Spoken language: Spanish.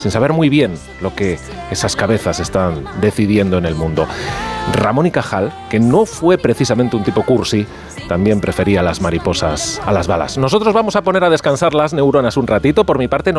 sin saber muy bien lo que esas cabezas están decidiendo en el mundo. Ramón y Cajal, que no fue precisamente un tipo cursi, también prefería las mariposas a las balas. Nosotros vamos a poner a descansar las neuronas un ratito. Por mi parte,